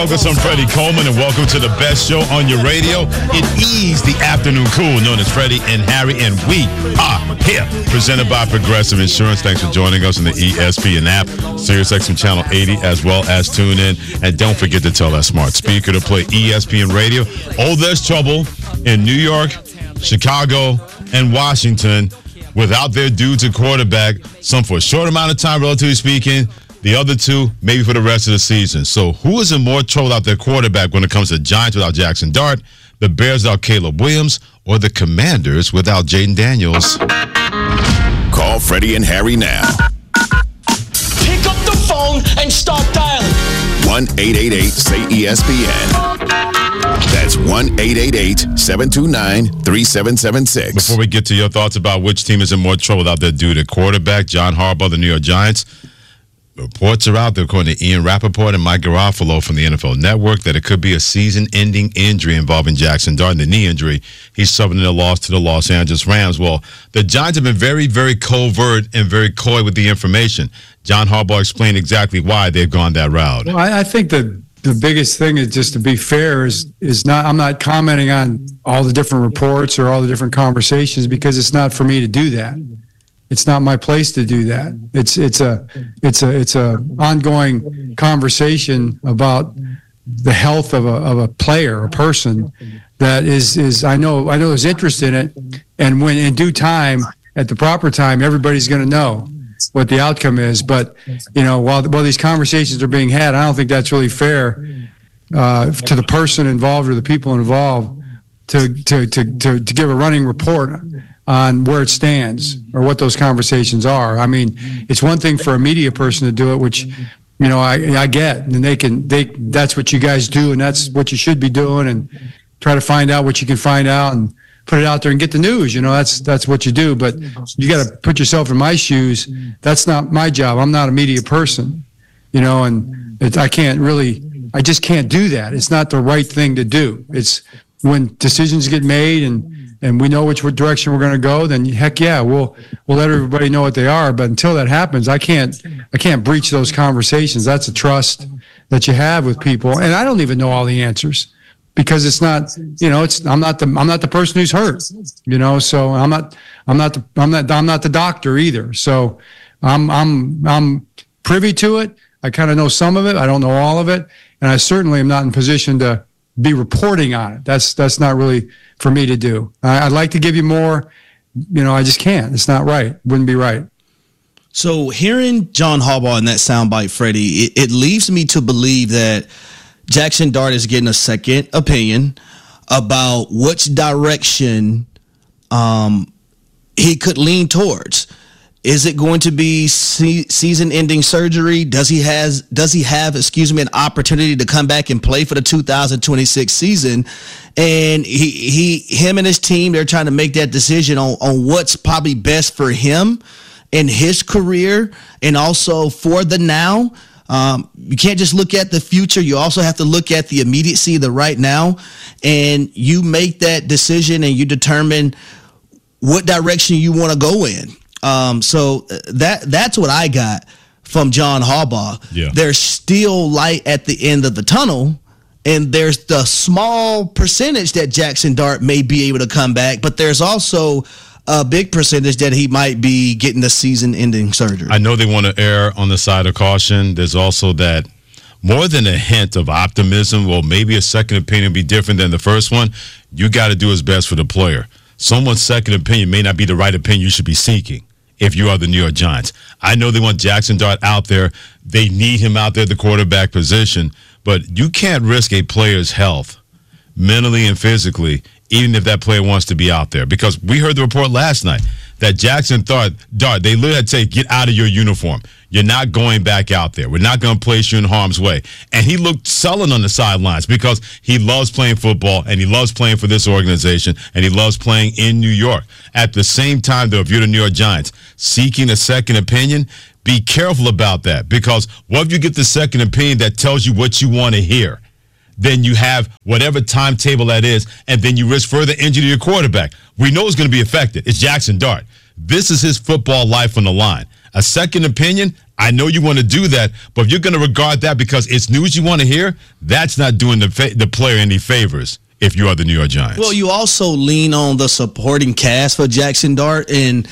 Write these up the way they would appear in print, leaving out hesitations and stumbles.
Focus on Freddie Coleman, and welcome to the best show on your radio. It is the afternoon cool, known as Freddie and Harry, and we are here. Presented by Progressive Insurance. Thanks for joining us on the ESPN app, SiriusXM Channel 80, as well as tune in. And don't forget to tell that smart speaker to play ESPN Radio. Oh, there's trouble in New York, Chicago, and Washington without their dudes at quarterback. Some for a short amount of time, relatively speaking. The other two, maybe for the rest of the season. So who is in more trouble out their quarterback when it comes to Giants without Jackson Dart, the Bears without Caleb Williams, or the Commanders without Jaden Daniels? Call Freddie and Harry now. Pick up the phone and start dialing. 1-888-SAY-ESPN. That's 1-888-729-3776. Before we get to your thoughts about which team is in more trouble without their dude at quarterback, John Harbaugh, the New York Giants, reports are out there, according to Ian Rappaport and Mike Garafolo from the NFL Network, that it could be a season-ending injury involving Jackson Dart, the knee injury he suffered in a loss to the Los Angeles Rams. Well, the Giants have been very, very covert and very coy with the information. John Harbaugh explained exactly why they've gone that route. Well, I think the biggest thing is, just to be fair, is not, I'm not commenting on all the different reports or all the different conversations, because it's not for me to do that. It's not my place to do that. It's a ongoing conversation about the health of a player, a person that is I know there's interest in it, and when in due time, at the proper time, everybody's going to know what the outcome is. But while these conversations are being had, I don't think that's really fair to the person involved or the people involved to give a running report on where it stands or what those conversations are. I mean, it's one thing for a media person to do it, which, I get, and that's what you guys do, and that's what you should be doing, and try to find out what you can find out and put it out there and get the news. That's what you do. But you got to put yourself in my shoes. That's not my job. I'm not a media person, and I just can't do that. It's not the right thing to do. It's when decisions get made and we know which direction we're going to go, then heck yeah, we'll let everybody know what they are. But until that happens, I can't breach those conversations. That's a trust that you have with people, and I don't even know all the answers, because it's not, I'm not the person who's hurt, So I'm not the doctor either. So I'm privy to it. I kind of know some of it. I don't know all of it, and I certainly am not in position to be reporting on it. That's not really for me to do. I'd like to give you more, I just can't. It's not right. Wouldn't be right. So hearing John Harbaugh in that soundbite, Freddie, it leaves me to believe that Jackson Dart is getting a second opinion about which direction he could lean towards. Is it going to be season-ending surgery? Does he have an opportunity to come back and play for the 2026 season? And him and his team, they're trying to make that decision on what's probably best for him in his career and also for the now. You can't just look at the future. You also have to look at the immediacy, the right now, and you make that decision and you determine what direction you want to go in. So that's what I got from John Harbaugh. Yeah. There's still light at the end of the tunnel, and there's the small percentage that Jackson Dart may be able to come back, but there's also a big percentage that he might be getting the season-ending surgery. I know they want to err on the side of caution. There's also that more than a hint of optimism, well, maybe a second opinion be different than the first one. You got to do what's best for the player. Someone's second opinion may not be the right opinion you should be seeking if you are the New York Giants. I know they want Jackson Dart out there. They need him out there at the quarterback position. But you can't risk a player's health mentally and physically, even if that player wants to be out there. Because we heard the report last night that Jackson Dart, they literally had to say, get out of your uniform. You're not going back out there. We're not going to place you in harm's way. And he looked sullen on the sidelines because he loves playing football and he loves playing for this organization and he loves playing in New York. At the same time, though, if you're the New York Giants, seeking a second opinion, be careful about that, because what if you get the second opinion that tells you what you want to hear? Then you have whatever timetable that is, and then you risk further injury to your quarterback. We know it's going to be affected. It's Jackson Dart. This is his football life on the line. A second opinion, I know you want to do that, but if you're going to regard that because it's news you want to hear, that's not doing the player any favors if you are the New York Giants. Well, you also lean on the supporting cast for Jackson Dart, and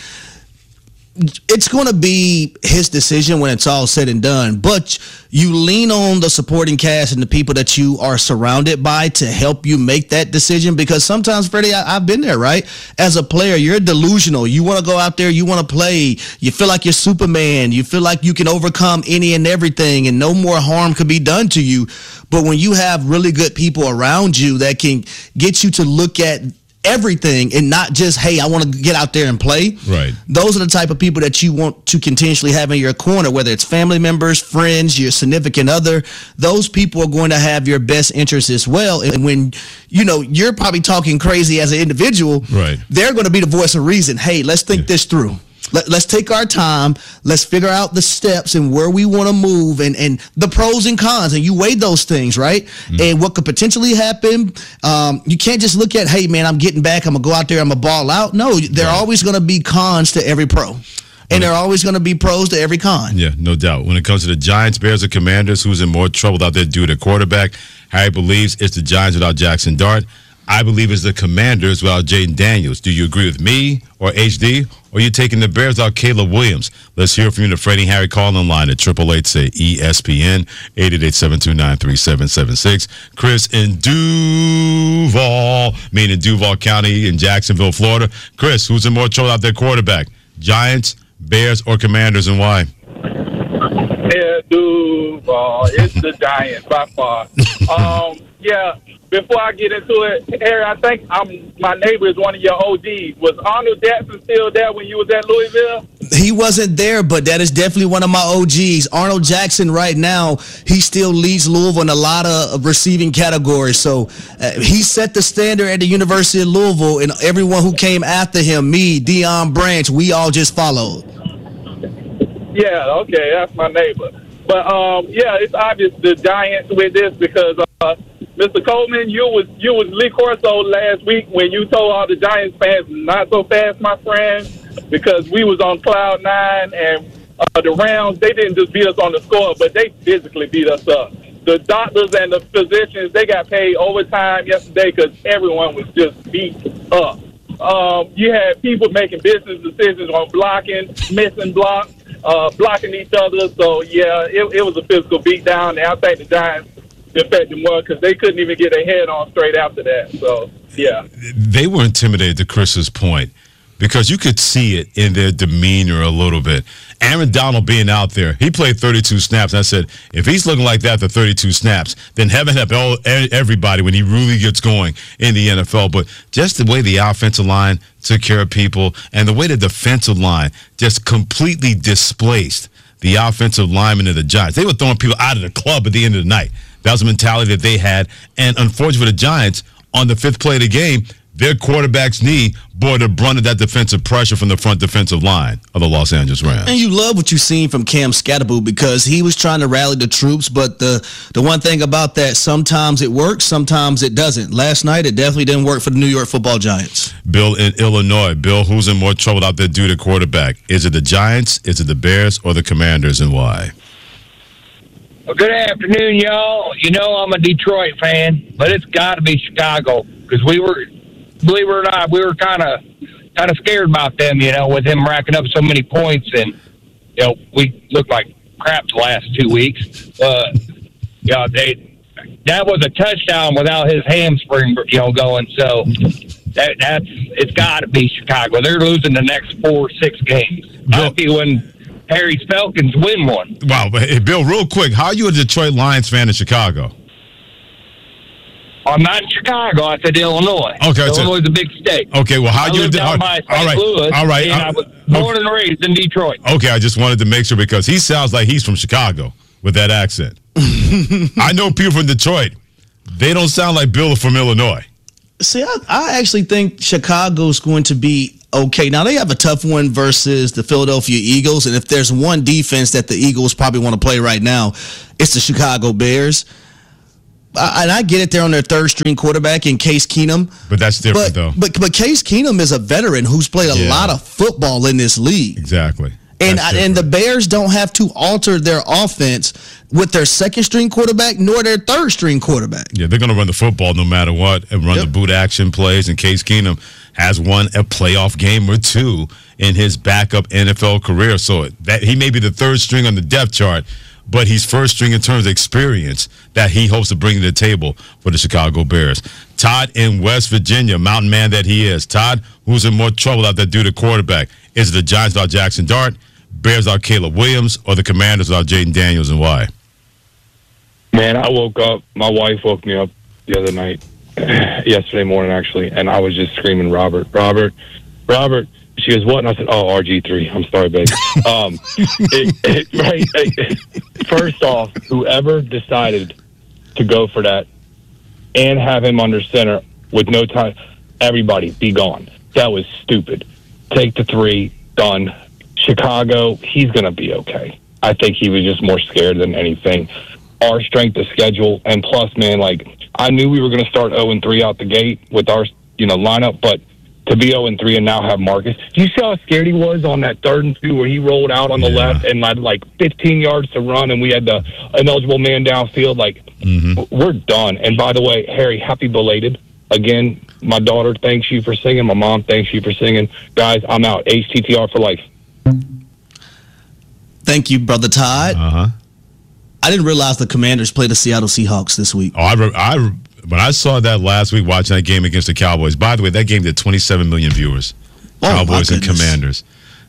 it's going to be his decision when it's all said and done, but you lean on the supporting cast and the people that you are surrounded by to help you make that decision, because sometimes, Freddie, I've been there, right? As a player, you're delusional. You want to go out there, you want to play, you feel like you're Superman, you feel like you can overcome any and everything and no more harm could be done to you. But when you have really good people around you that can get you to look at everything and not just, hey, I want to get out there and play. Right. Those are the type of people that you want to continuously have in your corner, whether it's family members, friends, your significant other. Those people are going to have your best interests as well. And when, you're probably talking crazy as an individual, right, they're going to be the voice of reason. Hey, let's think this through. Let's take our time. Let's figure out the steps and where we want to move and the pros and cons. And you weigh those things, right? Mm-hmm. And what could potentially happen. You can't just look at, hey, man, I'm getting back. I'm going to go out there. I'm going to ball out. No, there are always going to be cons to every pro. And there are always going to be pros to every con. Yeah, no doubt. When it comes to the Giants, Bears, or Commanders, who's in more trouble out there due to quarterback, Harry believes it's the Giants without Jackson Dart. I believe it's the Commanders without Jaden Daniels. Do you agree with me or HD? Or are you taking the Bears without Caleb Williams? Let's hear from you, the Freddie and Harry call-in line at 888-ESPN, 888-729-3776. Chris in Duval, meaning Duval County in Jacksonville, Florida. Chris, who's in more trouble out there quarterback? Giants, Bears, or Commanders, and why? Yeah, Duval. It's the Giants by far. Before I get into it, Harry, I think my neighbor is one of your OGs. Was Arnold Jackson still there when you was at Louisville? He wasn't there, but that is definitely one of my OGs. Arnold Jackson right now, he still leads Louisville in a lot of receiving categories. So he set the standard at the University of Louisville, and everyone who came after him, me, Deion Branch, we all just followed. Yeah, okay, that's my neighbor. But, it's obvious the Giants with this because Mr. Coleman, you was Lee Corso last week when you told all the Giants fans, not so fast, my friend, because we was on cloud nine, and the Rams, they didn't just beat us on the score, but they physically beat us up. The doctors and the physicians, they got paid overtime yesterday because everyone was just beat up. You had people making business decisions on blocking, missing blocks, blocking each other. So, yeah, it was a physical beatdown, and I think the Giants affected more because they couldn't even get their head on straight after that. So, yeah. They were intimidated, to Chris's point, because you could see it in their demeanor a little bit. Aaron Donald being out there, he played 32 snaps. And I said, if he's looking like that for 32 snaps, then heaven help everybody when he really gets going in the NFL. But just the way the offensive line took care of people and the way the defensive line just completely displaced the offensive linemen of the Giants. They were throwing people out of the club at the end of the night. That was the mentality that they had. And unfortunately for the Giants, on the fifth play of the game, their quarterback's knee bore the brunt of that defensive pressure from the front defensive line of the Los Angeles Rams. And you love what you've seen from Cam Scatterbo because he was trying to rally the troops, but the one thing about that, sometimes it works, sometimes it doesn't. Last night, it definitely didn't work for the New York Football Giants. Bill in Illinois. Bill, who's in more trouble out there due to quarterback? Is it the Giants, is it the Bears, or the Commanders, and why? Well, good afternoon, y'all. You know I'm a Detroit fan, but it's got to be Chicago because we were, believe it or not, we were kind of scared about them, with him racking up so many points, and we looked like crap the last 2 weeks. That was a touchdown without his hamstring, going. So it's got to be Chicago. They're losing the next 4 or 6 games. I feel when Harry's Falcons win one. Wow, but hey, Bill, real quick, how are you a Detroit Lions fan in Chicago? I'm not in Chicago. I said Illinois. Okay, Illinois is a big state. Okay, well, how I you lived down by St. Louis, all right. And I was born and raised in Detroit. Okay, I just wanted to make sure because he sounds like he's from Chicago with that accent. I know people from Detroit. They don't sound like Bill from Illinois. See, I actually think Chicago's going to be okay. Now, they have a tough one versus the Philadelphia Eagles, and if there's one defense that the Eagles probably want to play right now, it's the Chicago Bears. And I get it, they're on their third-string quarterback in Case Keenum. But that's different, though. But Case Keenum is a veteran who's played a lot of football in this league. Exactly. And the Bears don't have to alter their offense with their second-string quarterback nor their third-string quarterback. Yeah, they're going to run the football no matter what and run the boot action plays. And Case Keenum has won a playoff game or two in his backup NFL career. So that he may be the third string on the depth chart, but he's first string in terms of experience that he hopes to bring to the table for the Chicago Bears. Todd in West Virginia, mountain man that he is. Todd, who's in more trouble out there due to quarterback? Is it the Giants without Jackson Dart, Bears without Caleb Williams, or the Commanders without Jaden Daniels, and why? Man, I woke up. My wife woke me up the other night, yesterday morning actually, and I was just screaming, Robert. She goes, what? And I said, oh, RG3. I'm sorry, babe. First off, whoever decided to go for that and have him under center with no time, everybody be gone. That was stupid. Take the 3, done. Chicago, he's going to be okay. I think he was just more scared than anything. Our strength of schedule, and plus, man, I knew we were going to start 0-3 out the gate with our, lineup, but to be 0-3 and now have Marcus. Do you see how scared he was on that 3rd and 2 where he rolled out on the left and had 15 yards to run and we had the ineligible man downfield? We're done. And by the way, Harry, happy belated. Again, my daughter thanks you for singing. My mom thanks you for singing. Guys, I'm out. HTTR for life. Thank you, Brother Todd. Uh-huh. I didn't realize the Commanders played the Seattle Seahawks this week. Oh, when I saw that last week watching that game against the Cowboys, by the way, that game did 27 million viewers. Cowboys and Commanders.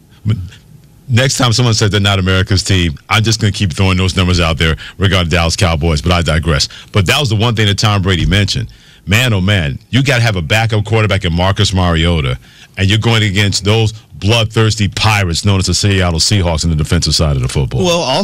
Next time someone says they're not America's team, I'm just going to keep throwing those numbers out there regarding Dallas Cowboys, but I digress. But that was the one thing that Tom Brady mentioned. Man, oh man, you got to have a backup quarterback in Marcus Mariota, and you're going against those bloodthirsty pirates known as the Seattle Seahawks on the defensive side of the football. Well,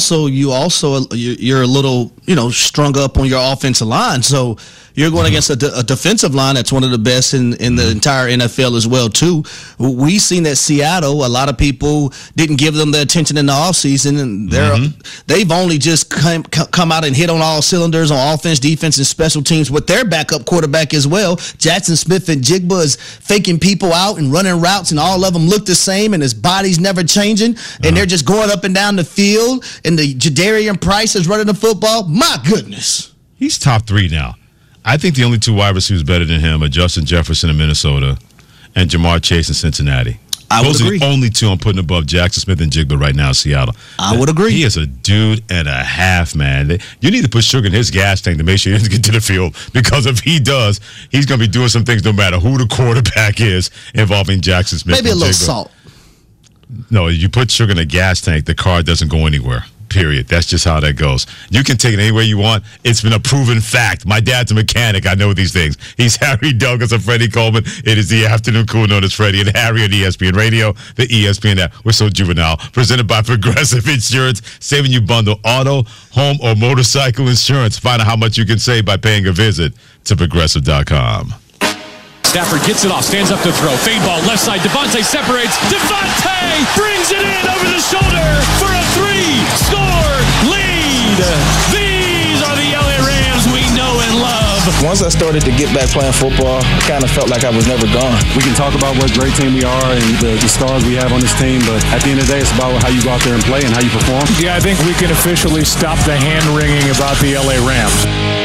you're a little, strung up on your offensive line. So you're going against a defensive line that's one of the best in the entire NFL as well, too. We've seen that Seattle, a lot of people didn't give them the attention in the offseason, and they've only just come out and hit on all cylinders on offense, defense, and special teams with their backup quarterback as well. Jackson Smith and Jigba is faking people out and running routes, and all of them look the same, and his body's never changing, and they're just going up and down the field, and the Jadarian Price is running the football. My goodness. He's top 3 now. I think the only 2 wide receivers better than him are Justin Jefferson in Minnesota and Jamar Chase in Cincinnati. Those are the only 2 I'm putting above Jackson Smith and Jigba right now in Seattle. I would agree. He is a dude and a half, man. You need to put sugar in his gas tank to make sure he doesn't get to the field, because if he does, he's going to be doing some things no matter who the quarterback is involving Jackson Smith Maybe and a little Jigba. salt. No, you put sugar in a gas tank, the car doesn't go anywhere. Period. That's just how that goes. You can take it any way you want. It's been a proven fact. My dad's a mechanic. I know these things. He's Harry Douglas and Freddie Coleman. It is the afternoon cool known as Freddie and Harry on ESPN Radio, the ESPN app. We're so juvenile. Presented by Progressive Insurance, saving you bundle auto, home, or motorcycle insurance. Find out how much you can save by paying a visit to Progressive.com. Stafford gets it off, stands up to throw. Fade ball, left side. Devontae separates. Devontae brings it in over the shoulder for a 3-score lead. These are the LA Rams we know and love. Once I started to get back playing football, I kind of felt like I was never gone. We can talk about what great team we are and the stars we have on this team, but at the end of the day, it's about how you go out there and play and how you perform. Yeah, I think we can officially stop the hand-wringing about the LA Rams.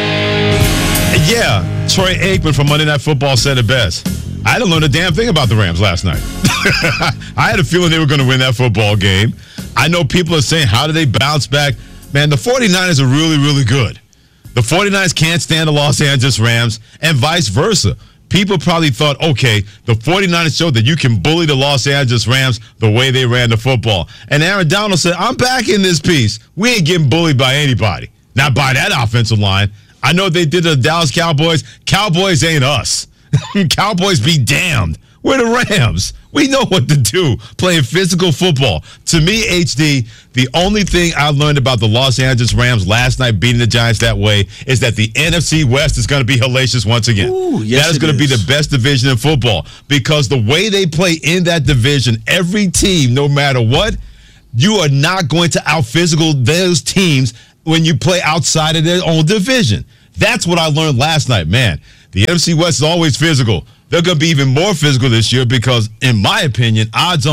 Yeah, Troy Aikman from Monday Night Football said it best. I didn't learn a damn thing about the Rams last night. I had a feeling they were going to win that football game. I know people are saying, how do they bounce back? Man, the 49ers are really, really good. The 49ers can't stand the Los Angeles Rams, and vice versa. People probably thought, okay, the 49ers showed that you can bully the Los Angeles Rams the way they ran the football. And Aaron Donald said, I'm back in this piece. We ain't getting bullied by anybody. Not by that offensive line. I know they did the Dallas Cowboys. Cowboys ain't us. Cowboys be damned. We're the Rams. We know what to do playing physical football. To me, HD, the only thing I learned about the Los Angeles Rams last night beating the Giants that way is that the NFC West is going to be hellacious once again. Ooh, yes, that is going to be the best division in football, because the way they play in that division, every team, no matter what, you are not going to out-physical those teams when you play outside of their own division. That's what I learned last night, man. The NFC West is always physical. They're going to be even more physical this year because, in my opinion, odds on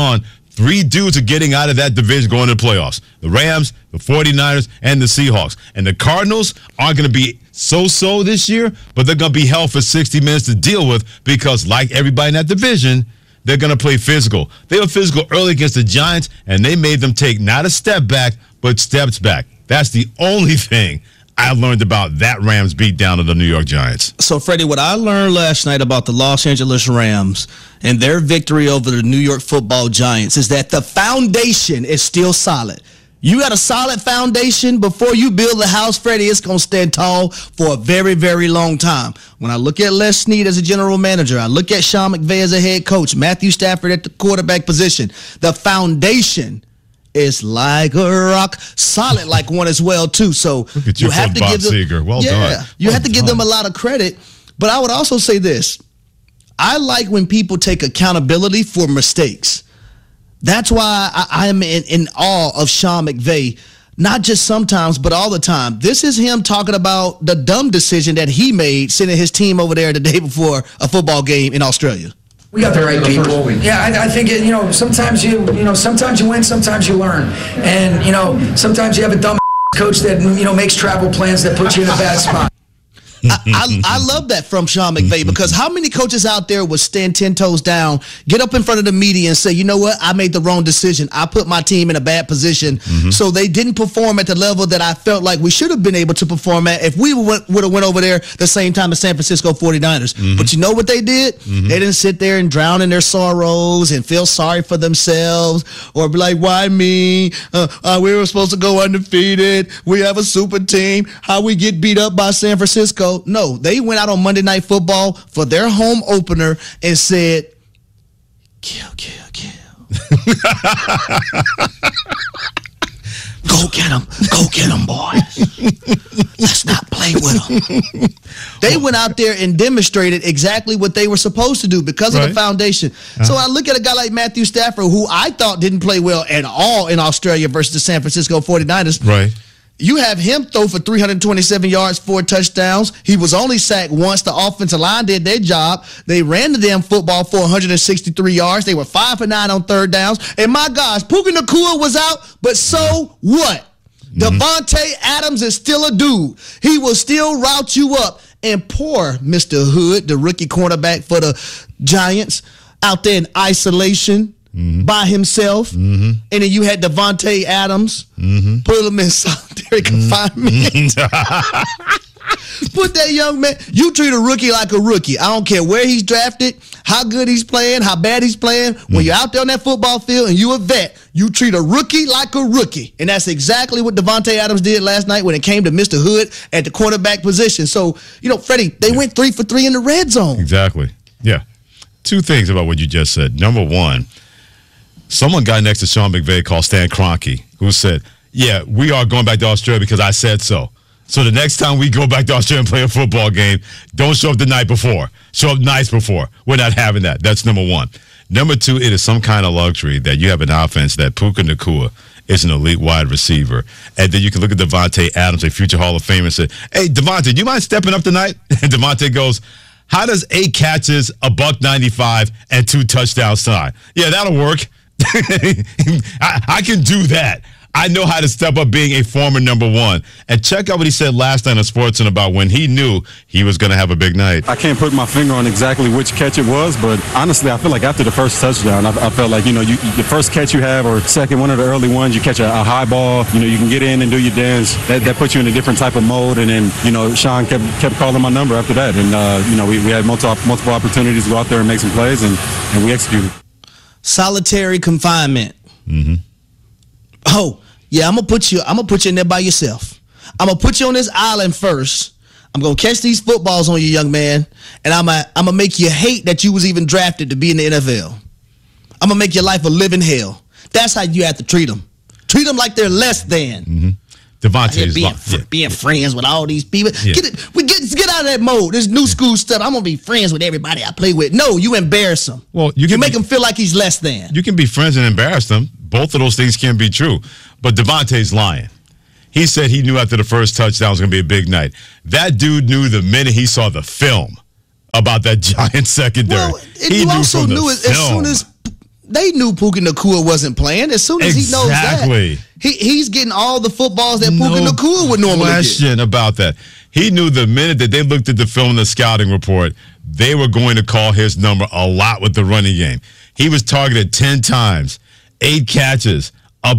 3 dudes are getting out of that division going to the playoffs. The Rams, the 49ers, and the Seahawks. And the Cardinals aren't going to be so-so this year, but they're going to be held for 60 minutes to deal with because, like everybody in that division, they're going to play physical. They were physical early against the Giants, and they made them take not a step back, but steps back. That's the only thing I learned about that Rams beatdown of the New York Giants. So, Freddie, what I learned last night about the Los Angeles Rams and their victory over the New York Football Giants is that the foundation is still solid. You got a solid foundation before you build the house, Freddie. It's going to stand tall for a very, very long time. When I look at Les Snead as a general manager, I look at Sean McVay as a head coach, Matthew Stafford at the quarterback position, the foundation is like a rock, solid like one as well, too. So you have to give them, Seeger. Well done. You have to give them a lot of credit. But I would also say this. I like when people take accountability for mistakes. That's why I'm in awe of Sean McVay, not just sometimes, but all the time. This is him talking about the dumb decision that he made sending his team over there the day before a football game in Australia. We got the right people. Yeah, I think sometimes you win, sometimes you learn, and sometimes you have a dumb coach that makes travel plans that put you in a bad spot. I love that from Sean McVay, because how many coaches out there would stand 10 toes down, get up in front of the media and say, you know what, I made the wrong decision. I put my team in a bad position. So they didn't perform at the level that I felt like we should have been able to perform at if we would have went over there the same time as San Francisco 49ers. But you know what they did? They didn't sit there and drown in their sorrows and feel sorry for themselves or be like, why me? We were supposed to go undefeated. We have a super team. How we get beat up by San Francisco? No, they went out on Monday Night Football for their home opener and said, kill. Go get them, boys. Let's not play with them. They went out there and demonstrated exactly what they were supposed to do because of the foundation. So I look at a guy like Matthew Stafford, who I thought didn't play well at all in Australia versus the San Francisco 49ers. Right. You have him throw for 327 yards, 4 touchdowns. He was only sacked once. The offensive line did their job. They ran the damn football for 163 yards. They were 5 for 9 on third downs. And my gosh, Puka Nacua was out, but so what? Devontae Adams is still a dude. He will still route you up. And poor Mr. Hood, the rookie cornerback for the Giants, out there in isolation. By himself, and then you had Devontae Adams, put him in solitary confinement. Put that young man, you treat a rookie like a rookie. I don't care where he's drafted, how good he's playing, how bad he's playing. When you're out there on that football field and you a vet, you treat a rookie like a rookie. And that's exactly what Devontae Adams did last night when it came to Mr. Hood at the quarterback position. So, Freddie, they went 3 for 3 in the red zone. Exactly. Yeah. 2 things about what you just said. Number one, someone got next to Sean McVay called Stan Kroenke, who said, yeah, we are going back to Australia because I said so. So the next time we go back to Australia and play a football game, don't show up the night before. Show up nights before. We're not having that. That's number one. Number 2, it is some kind of luxury that you have an offense that Puka Nacua is an elite wide receiver. And then you can look at Devontae Adams, a future Hall of Famer, and say, hey, Devontae, do you mind stepping up tonight? And Devontae goes, how does 8 catches, $195, and 2 touchdowns tonight? Yeah, that'll work. I can do that. I know how to step up being a former number 1. And check out what he said last night on SportsCenter about when he knew he was going to have a big night. I can't put my finger on exactly which catch it was, but honestly, I feel like after the first touchdown, I felt like, the first catch you have or second, one of the early ones, you catch a high ball, you can get in and do your dance. That puts you in a different type of mode. And then, Sean kept calling my number after that. And, we had multiple opportunities to go out there and make some plays, and we executed. Solitary confinement. Oh, yeah, I'm gonna put you in there by yourself. I'm gonna put you on this island first. I'm gonna catch these footballs on you, young man, and I'm gonna make you hate that you was even drafted to be in the NFL. I'm gonna make your life a living hell. That's how you have to treat them. Treat them like they're less than. Devontae's being friends with all these people. Yeah. Get out of that mode. This new school stuff. I'm gonna be friends with everybody I play with. No, you embarrass him. Well, you make him feel like he's less than. You can be friends and embarrass them. Both of those things can be true. But Devontae's lying. He said he knew after the first touchdown it was going to be a big night. That dude knew the minute he saw the film about that Giant secondary. Well, you also knew as soon as they knew Puka Nacua wasn't playing. As soon as he knows that, he's getting all the footballs that Puka Nacua would normally get. No question about that. He knew the minute that they looked at the film and the scouting report, they were going to call his number a lot with the running game. He was targeted 10 times, 8 catches,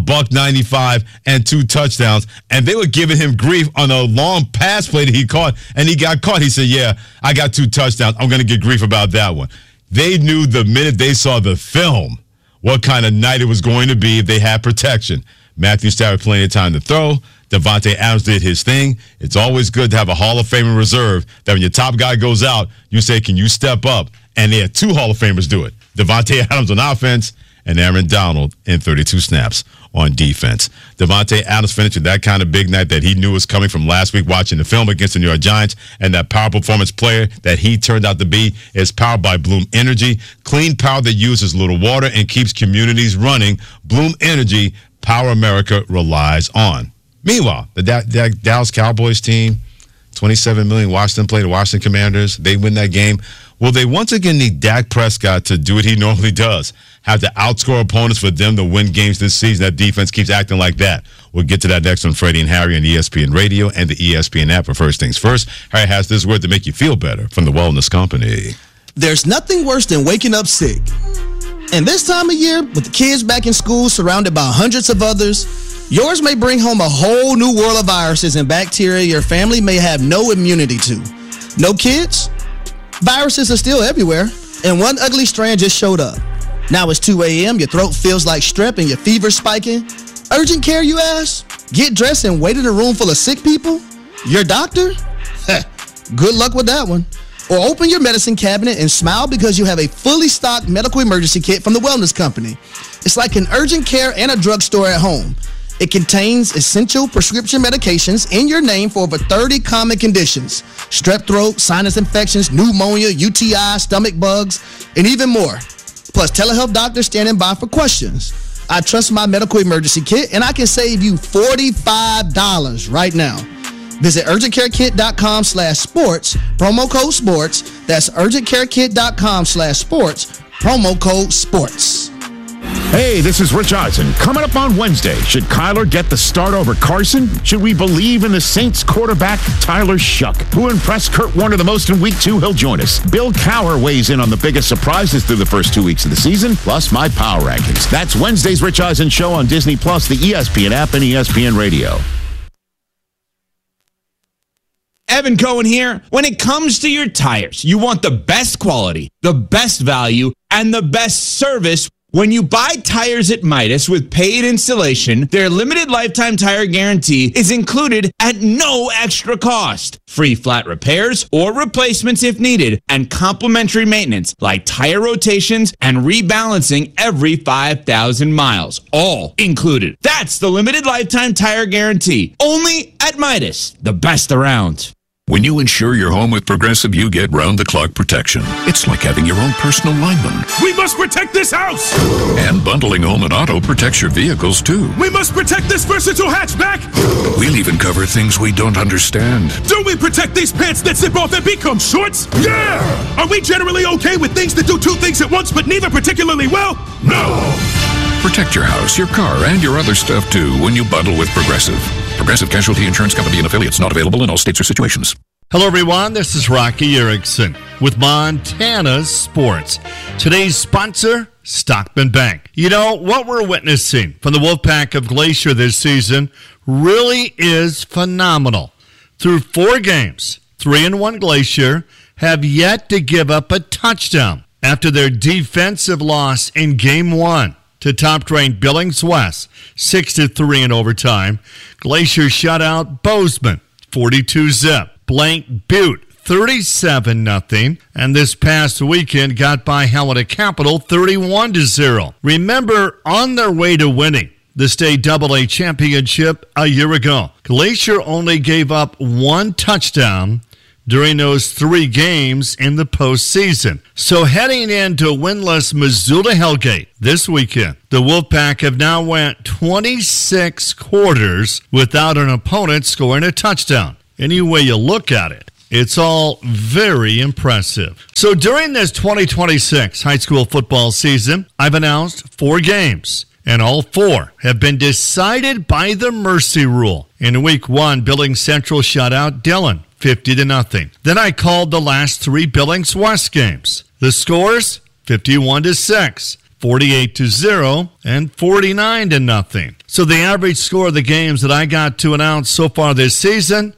$195 and 2 touchdowns, and they were giving him grief on a long pass play that he caught, and he got caught. He said, yeah, I got 2 touchdowns. I'm going to get grief about that one. They knew the minute they saw the film what kind of night it was going to be if they had protection. Matthew Stafford plenty of time to throw. Davante Adams did his thing. It's always good to have a Hall of Famer reserve that when your top guy goes out, you say, can you step up? And they had 2 Hall of Famers do it. Davante Adams on offense and Aaron Donald in 32 snaps on defense. Davante Adams finished with that kind of big night that he knew was coming from last week watching the film against the New York Giants, and that power performance player that he turned out to be is powered by Bloom Energy. Clean power that uses little water and keeps communities running. Bloom Energy, power America relies on. Meanwhile, the Dallas Cowboys team, $27 million, Washington play the Washington Commanders. They win that game. Will they once again need Dak Prescott to do what he normally does? Have to outscore opponents for them to win games this season? That defense keeps acting like that. We'll get to that next on Freddie and Harry on ESPN Radio and the ESPN app. But first things first, Harry has this word to make you feel better from the Wellness Company. There's nothing worse than waking up sick. And this time of year, with the kids back in school surrounded by hundreds of others, yours may bring home a whole new world of viruses and bacteria your family may have no immunity to. No kids? Viruses are still everywhere, and one ugly strand just showed up. Now it's 2 a.m., your throat feels like strep and your fever's spiking. Urgent care, you ask? Get dressed and wait in a room full of sick people? Your doctor? Good luck with that one. Or open your medicine cabinet and smile because you have a fully stocked medical emergency kit from the Wellness Company. It's like an urgent care and a drugstore at home. It contains essential prescription medications in your name for over 30 common conditions: strep throat, sinus infections, pneumonia, UTI, stomach bugs, and even more. Plus telehealth doctors standing by for questions. I trust my medical emergency kit, and I can save you $45 right now. Visit urgentcarekit.com/sports, promo code sports. That's urgentcarekit.com/sports, promo code sports. Hey, this is Rich Eisen. Coming up on Wednesday, should Kyler get the start over Carson? Should we believe in the Saints quarterback, Tyler Shuck? Who impressed Kurt Warner the most in Week 2? He'll join us. Bill Cowher weighs in on the biggest surprises through the first 2 weeks of the season, plus my power rankings. That's Wednesday's Rich Eisen Show on Disney+, the ESPN app, and ESPN Radio. Evan Cohen here. When it comes to your tires, you want the best quality, the best value, and the best service. When you buy tires at Midas with paid installation, their limited lifetime tire guarantee is included at no extra cost. Free flat repairs or replacements if needed, and complimentary maintenance like tire rotations and rebalancing every 5,000 miles. All included. That's the limited lifetime tire guarantee. Only at Midas, the best around. When you insure your home with Progressive, you get round-the-clock protection. It's like having your own personal lineman. We must protect this house! And bundling home and auto protects your vehicles, too. We must protect this versatile hatchback! We'll even cover things we don't understand. Do we protect these pants that zip off and become shorts? Yeah! Are we generally okay with things that do 2 things at once, but neither particularly well? No! Protect your house, your car, and your other stuff, too, when you bundle with Progressive. Progressive Casualty Insurance Company and affiliates, not available in all states or situations. Hello, everyone. This is Rocky Erickson with Montana Sports. Today's sponsor, Stockman Bank. You know, what we're witnessing from the Wolfpack of Glacier this season really is phenomenal. Through 4 games, 3-1 Glacier have yet to give up a touchdown after their defensive loss in Game 1. To top-ranked Billings West, 6-3 in overtime. Glacier shut out Bozeman, 42-zip. Blank Butte, 37-0. And this past weekend got by Helena Capital, 31-0. Remember, on their way to winning the state AA championship a year ago, Glacier only gave up 1 touchdown during those 3 games in the postseason. So heading into winless Missoula Hellgate this weekend, the Wolfpack have now went 26 quarters without an opponent scoring a touchdown. Any way you look at it, It's all very impressive. So during this 2026 high school football season, I've announced 4 games, and all 4 have been decided by the mercy rule. In week 1, Billings Central shut out Dillon 50-0. Then I called the last 3 Billings West games. The scores, 51-6. 48-0 and 49-0. So the average score of the games that I got to announce so far this season,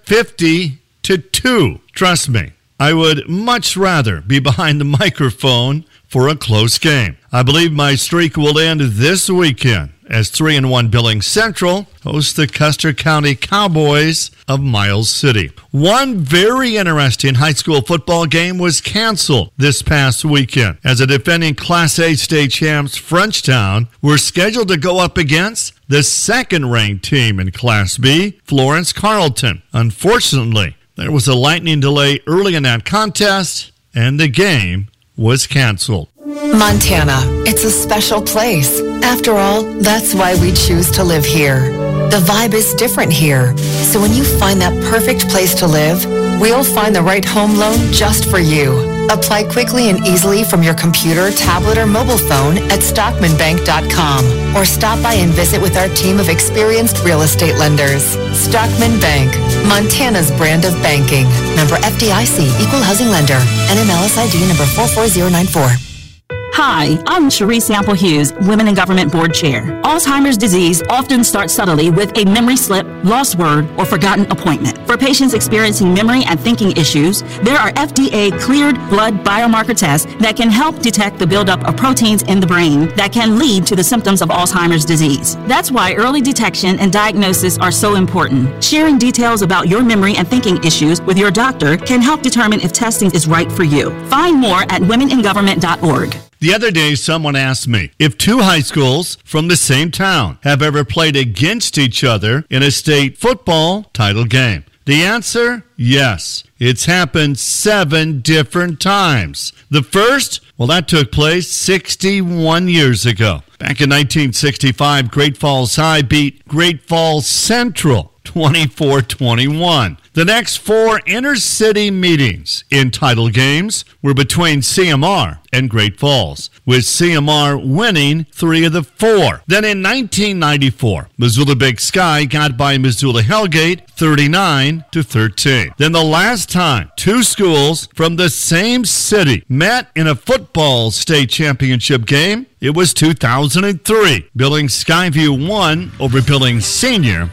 50-2. Trust me, I would much rather be behind the microphone for a close game. I believe my streak will end this weekend as 3-1 Billings Central hosts the Custer County Cowboys of Miles City. One very interesting high school football game was canceled this past weekend as the defending Class A state champs Frenchtown were scheduled to go up against the second-ranked team in Class B, Florence Carlton. Unfortunately, there was a lightning delay early in that contest, and the game was canceled. Montana, it's a special place. After all, that's why we choose to live here. The vibe is different here. So when you find that perfect place to live, we'll find the right home loan just for you. Apply quickly and easily from your computer, tablet, or mobile phone at StockmanBank.com or stop by and visit with our team of experienced real estate lenders. Stockman Bank, Montana's brand of banking. Member FDIC, Equal Housing Lender. NMLS ID number 44094. Hi, I'm Cherie Sample Hughes, Women in Government Board Chair. Alzheimer's disease often starts subtly with a memory slip, lost word, or forgotten appointment. For patients experiencing memory and thinking issues, there are FDA-cleared blood biomarker tests that can help detect the buildup of proteins in the brain that can lead to the symptoms of Alzheimer's disease. That's why early detection and diagnosis are so important. Sharing details about your memory and thinking issues with your doctor can help determine if testing is right for you. Find more at womeningovernment.org. The other day, someone asked me if 2 high schools from the same town have ever played against each other in a state football title game. The answer, yes. It's happened 7 different times. The first, well, that took place 61 years ago. Back in 1965, Great Falls High beat Great Falls Central 24-21. The next 4 inter-city meetings in title games were between CMR and Great Falls, with CMR winning 3 of the 4. Then in 1994, Missoula Big Sky got by Missoula Hellgate 39-13. Then the last time 2 schools from the same city met in a football state championship game, it was 2003. Billings Skyview won over Billings Senior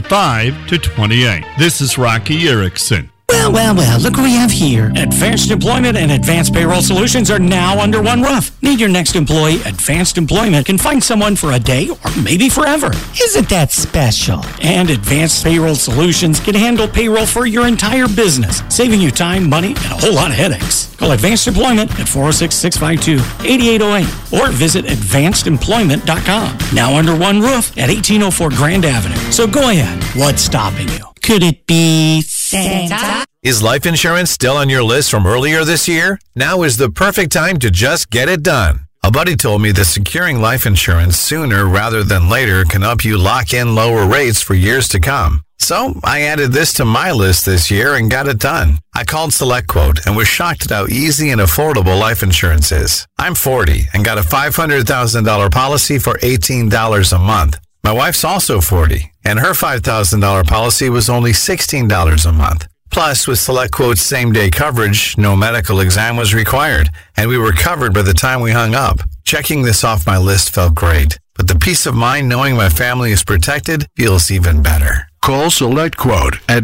35-28. This is Rocky Erickson. Well, look what we have here. Advanced Employment and Advanced Payroll Solutions are now under one roof. Need your next employee? Advanced Employment can find someone for a day or maybe forever. Isn't that special? And Advanced Payroll Solutions can handle payroll for your entire business, saving you time, money, and a whole lot of headaches. Call Advanced Employment at 406-652-8808 or visit advancedemployment.com. Now under one roof at 1804 Grand Avenue. So go ahead. What's stopping you? Could it be Santa? Is life insurance still on your list from earlier this year? Now is the perfect time to just get it done. A buddy told me that securing life insurance sooner rather than later can help you lock in lower rates for years to come. So I added this to my list this year and got it done. I called SelectQuote and was shocked at how easy and affordable life insurance is. I'm 40 and got a $500,000 policy for $18 a month. My wife's also 40, and her $5,000 policy was only $16 a month. Plus, with SelectQuote's same-day coverage, no medical exam was required, and we were covered by the time we hung up. Checking this off my list felt great, but the peace of mind knowing my family is protected feels even better. Call SelectQuote at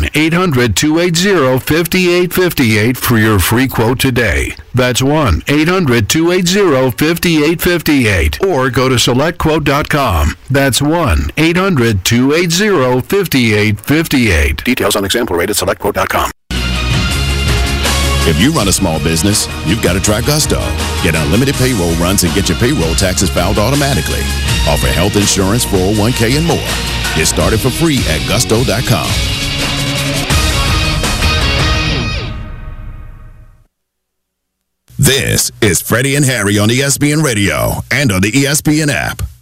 1-800-280-5858 for your free quote today. That's 1-800-280-5858. Or go to SelectQuote.com. That's 1-800-280-5858. Details on example rate at SelectQuote.com. If you run a small business, you've got to try Gusto. Get unlimited payroll runs and get your payroll taxes filed automatically. Offer health insurance, 401k, and more. Get started for free at Gusto.com. This is Freddie and Harry on ESPN Radio and on the ESPN app.